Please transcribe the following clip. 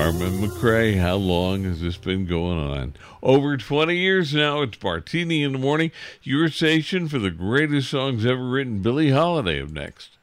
Carmen McRae, how long has this been going on? Over 20 years now. It's Martini in the Morning, your station for the greatest songs ever written. Billie Holiday up next.